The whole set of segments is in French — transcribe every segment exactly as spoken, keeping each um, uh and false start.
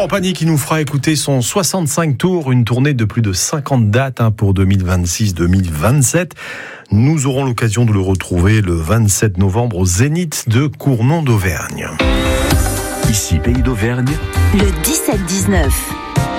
Florent Pagny qui nous fera écouter son soixante-cinq tours, une tournée de plus de cinquante dates hein, pour deux mille vingt-six deux mille vingt-sept. Nous aurons l'occasion de le retrouver le vingt-sept novembre au Zénith de Cournon d'Auvergne. Ici, Pays d'Auvergne. Le dix-sept dix-neuf.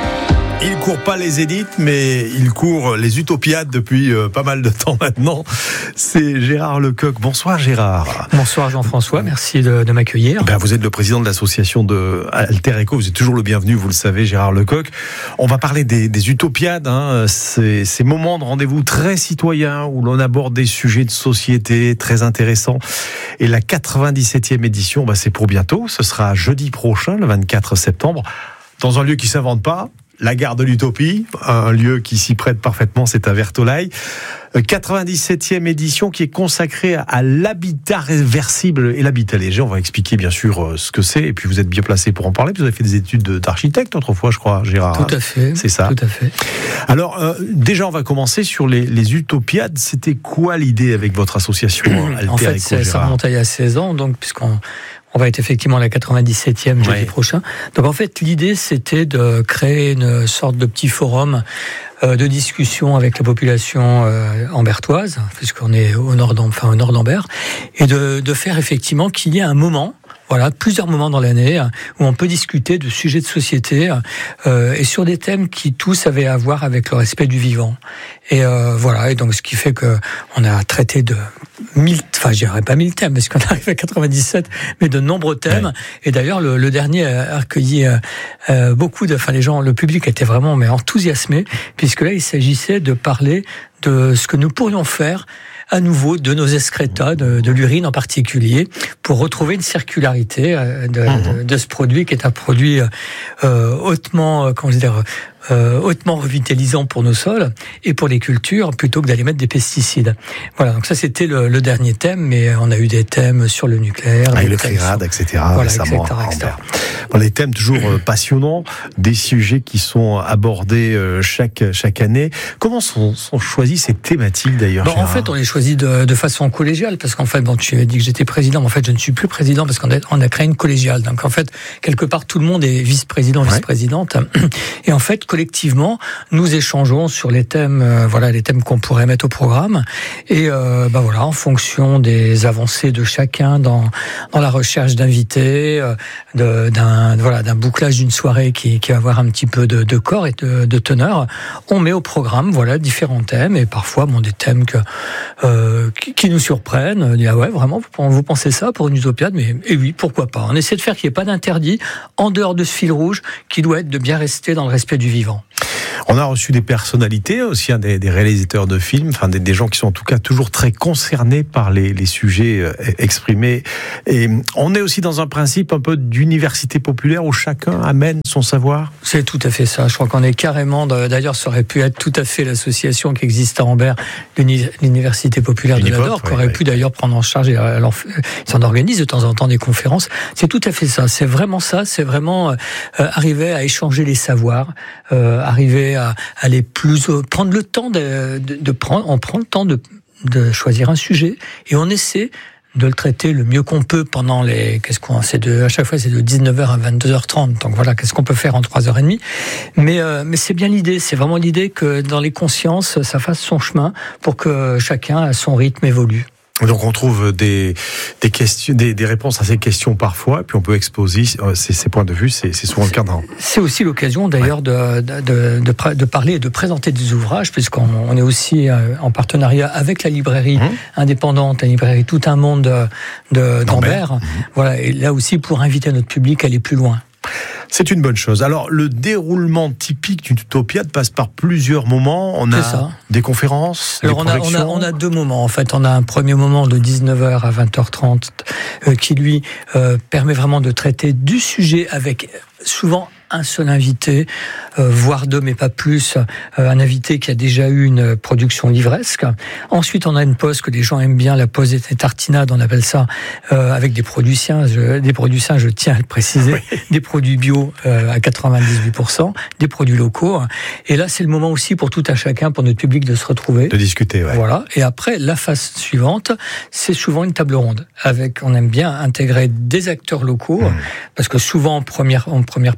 Il court pas les Zéniths, mais il court les Utopiades depuis euh, pas mal de temps maintenant. C'est Gérard Lecoq. Bonsoir Gérard. Bonsoir Jean-François, merci de, de m'accueillir. Ben, vous êtes le président de l'association de Alter Eco, vous êtes toujours le bienvenu, vous le savez Gérard Lecoq. On va parler des, des Utopiades, hein, ces, ces moments de rendez-vous très citoyens où l'on aborde des sujets de société très intéressants. Et la quatre-vingt-dix-septième édition, ben, c'est pour bientôt, ce sera jeudi prochain, le vingt-quatre septembre, dans un lieu qui ne s'invente pas. La gare de l'Utopie, un lieu qui s'y prête parfaitement, c'est à Vertolaye. quatre-vingt-dix-septième édition qui est consacrée à l'habitat réversible et l'habitat léger. On va expliquer bien sûr ce que c'est. Et puis vous êtes bien placé pour en parler. Vous avez fait des études d'architecte autrefois, je crois, Gérard. Tout à fait. C'est ça. Tout à fait. Alors euh, déjà, on va commencer sur les, les Utopiades. C'était quoi l'idée avec votre association Alter En fait, Eco, ça, ça Gérard remonte à il y a seize ans, donc puisqu'on On va être effectivement à la quatre-vingt-dix-septième jeudi ouais. prochain. Donc en fait, l'idée, c'était de créer une sorte de petit forum euh, de discussion avec la population euh, ambertoise, puisqu'on est au nord d'Am- enfin, au nord d'Ambert, et de, de faire effectivement qu'il y ait un moment, voilà, plusieurs moments dans l'année où on peut discuter de sujets de société euh, et sur des thèmes qui tous avaient à voir avec le respect du vivant. Et euh, voilà, et donc ce qui fait que on a traité de mille, enfin, je dirais pas mille thèmes parce qu'on arrive à quatre-vingt-dix-sept, mais de nombreux thèmes. Ouais. Et d'ailleurs, le, le dernier a recueilli euh, beaucoup de, enfin, les gens, le public était vraiment mais enthousiasmé puisque là, il s'agissait de parler de ce que nous pourrions faire à nouveau de nos excrétas, de, de l'urine en particulier, pour retrouver une circularité de, de, de ce produit qui est un produit euh, hautement, comment dire, euh, hautement revitalisant pour nos sols et pour les cultures, plutôt que d'aller mettre des pesticides. Voilà, donc ça c'était le, le dernier thème, mais on a eu des thèmes sur le nucléaire, avec le Trirad, et cetera. Voilà, récemment, et cetera, et cetera. Bon, les thèmes toujours passionnants, des sujets qui sont abordés chaque chaque année. Comment sont, sont choisies ces thématiques d'ailleurs? Bon, en fait, on les choisit de, de façon collégiale, parce qu'en fait, bon, tu as dit que j'étais président, mais en fait, je ne suis plus président parce qu'on a, on a créé une collégiale. Donc, en fait, quelque part, tout le monde est vice-président, ouais. vice-présidente. Et en fait, collectivement, nous échangeons sur les thèmes, euh, voilà, les thèmes qu'on pourrait mettre au programme. Et euh, bah voilà, en fonction des avancées de chacun dans dans la recherche d'invités, euh, de, d'un voilà, d'un bouclage d'une soirée qui qui va avoir un petit peu de, de corps et de, de teneur, on met au programme, voilà, différents thèmes et parfois, bon, des thèmes que euh, qui, qui nous surprennent. On dit, ah ouais, vraiment, vous, vous pensez ça pour une utopiade? Mais et oui, pourquoi pas? On essaie de faire qu'il n'y ait pas d'interdit en dehors de ce fil rouge qui doit être de bien rester dans le respect du vivant. On a reçu des personnalités aussi, hein, des, des réalisateurs de films, enfin des, des gens qui sont en tout cas toujours très concernés par les, les sujets euh, exprimés. Et on est aussi dans un principe un peu d'université populaire où chacun amène son savoir. C'est tout à fait ça. Je crois qu'on est carrément. D'ailleurs, ça aurait pu être tout à fait l'association qui existe à Ambert, l'université populaire de l'Ador, qui aurait ouais, pu ouais. d'ailleurs prendre en charge. Et alors, ils en organisent de temps en temps des conférences. C'est tout à fait ça. C'est vraiment ça. C'est vraiment euh, arriver à échanger les savoirs, euh, arriver à aller plus prendre le temps de, de, de prendre on prend le temps de, de choisir un sujet et on essaie de le traiter le mieux qu'on peut pendant les qu'est-ce qu'on c'est de à chaque fois c'est de dix-neuf heures à vingt-deux heures trente, donc voilà, qu'est-ce qu'on peut faire en trois heures trente, mais euh, mais c'est bien l'idée, c'est vraiment l'idée que dans les consciences ça fasse son chemin pour que chacun à son rythme évolue. Donc on trouve des des questions, des, des réponses à ces questions parfois, et puis on peut exposer ces, ces points de vue. C'est, c'est souvent le cas. Dans... C'est aussi l'occasion d'ailleurs ouais. de, de de de parler et de présenter des ouvrages, puisqu'on on est aussi en partenariat avec la librairie mmh. indépendante, la librairie Tout un monde de, de d'Ambert. Mmh. Voilà, et là aussi pour inviter notre public à aller plus loin. C'est une bonne chose. Alors, le déroulement typique d'une utopiade passe par plusieurs moments. On a ça. des conférences, Alors des on, a, on, a, on a deux moments. En fait, on a un premier moment de dix-neuf heures à vingt heures trente euh, qui, lui, euh, permet vraiment de traiter du sujet avec souvent un seul invité, euh, voire deux, mais pas plus, euh, un invité qui a déjà eu une production livresque. Ensuite, on a une pause que les gens aiment bien, la pause des tartinades, on appelle ça, euh, avec des produits sains, je, des produits sains, je tiens à le préciser, oui. des produits bio euh, à quatre-vingt-dix-huit pour cent, des produits locaux. Et là, c'est le moment aussi pour tout un chacun, pour notre public, de se retrouver. De discuter, ouais. Voilà. Et après, la phase suivante, c'est souvent une table ronde. Avec, on aime bien intégrer des acteurs locaux, mmh. parce que souvent, en première, en première partie,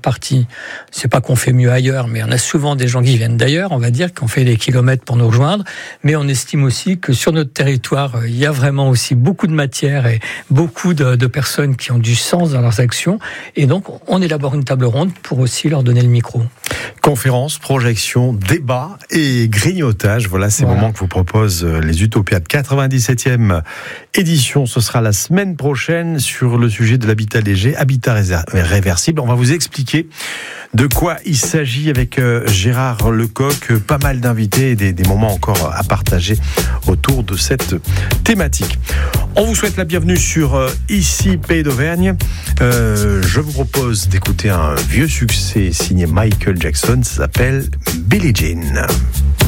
États-Unis. C'est pas qu'on fait mieux ailleurs, mais on a souvent des gens qui viennent d'ailleurs, on va dire, qui ont fait des kilomètres pour nous rejoindre. Mais on estime aussi que sur notre territoire, il y a vraiment aussi beaucoup de matière et beaucoup de, de personnes qui ont du sens dans leurs actions. Et donc, on élabore une table ronde pour aussi leur donner le micro. Conférences, projections, débats et grignotage. Voilà ces voilà. moments que vous proposent les Utopiades. quatre-vingt-dix-septième édition, ce sera la semaine prochaine sur le sujet de l'habitat léger, habitat réversible. On va vous expliquer de quoi il s'agit avec Gérard Lecoq. Pas mal d'invités et des, des moments encore à partager autour de cette thématique. On vous souhaite la bienvenue sur euh, Ici Pays d'Auvergne. Euh, je vous propose d'écouter un vieux succès signé Michael Jackson. Ça s'appelle Billie Jean.